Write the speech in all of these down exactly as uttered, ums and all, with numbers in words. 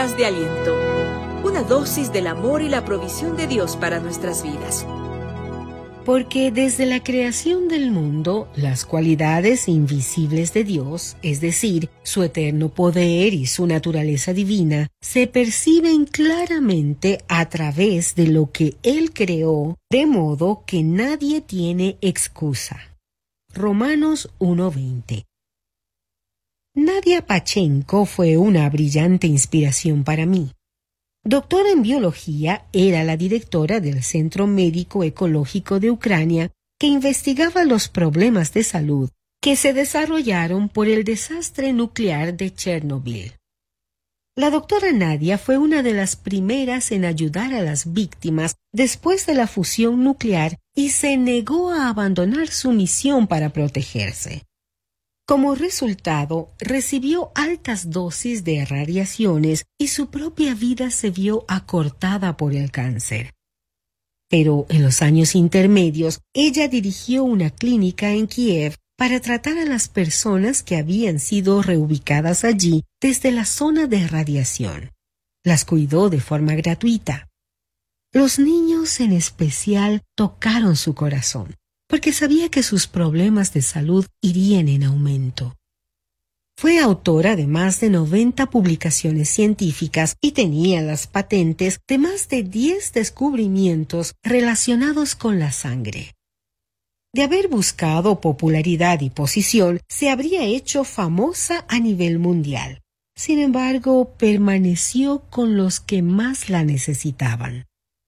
Palabras de aliento. Una dosis del amor y la provisión de Dios para nuestras vidas. Porque desde la creación del mundo, las cualidades invisibles de Dios, es decir, su eterno poder y su naturaleza divina, se perciben claramente a través de lo que Él creó, de modo que nadie tiene excusa. Romanos uno veinte. Nadia Pachenko fue una brillante inspiración para mí. Doctora en biología, era la directora del Centro Médico Ecológico de Ucrania que investigaba los problemas de salud que se desarrollaron por el desastre nuclear de Chernobyl. La doctora Nadia fue una de las primeras en ayudar a las víctimas después de la fusión nuclear y se negó a abandonar su misión para protegerse. Como resultado, recibió altas dosis de radiaciones y su propia vida se vio acortada por el cáncer. Pero en los años intermedios, ella dirigió una clínica en Kiev para tratar a las personas que habían sido reubicadas allí desde la zona de radiación. Las cuidó de forma gratuita. Los niños en especial tocaron su corazón, porque sabía que sus problemas de salud irían en aumento. Fue autora de más de noventa publicaciones científicas y tenía las patentes de más de diez descubrimientos relacionados con la sangre. De haber buscado popularidad y posición, se habría hecho famosa a nivel mundial. Sin embargo, permaneció con los que más la necesitaban.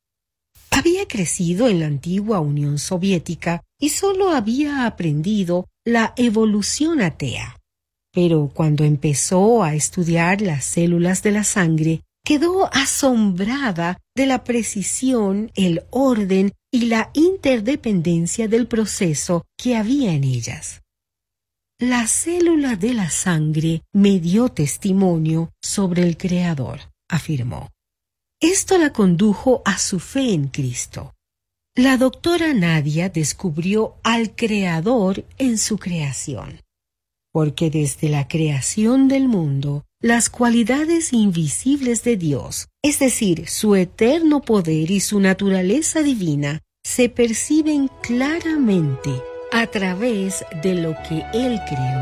Había crecido en la antigua Unión Soviética y solo había aprendido la evolución atea. Pero cuando empezó a estudiar las células de la sangre, quedó asombrada de la precisión, el orden y la interdependencia del proceso que había en ellas. La célula de la sangre me dio testimonio sobre el Creador, afirmó. Esto la condujo a su fe en Cristo. La doctora Nadia descubrió al Creador en su creación, porque desde la creación del mundo, las cualidades invisibles de Dios, es decir, su eterno poder y su naturaleza divina, se perciben claramente a través de lo que Él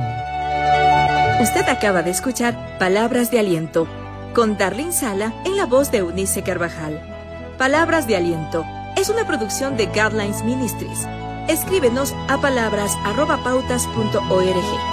creó. Usted acaba de escuchar Palabras de Aliento, con Darlene Sala en la voz de Eunice Carvajal. Palabras de Aliento es una producción de Guidelines Ministries. Escríbenos a palabras arroba pautas punto org.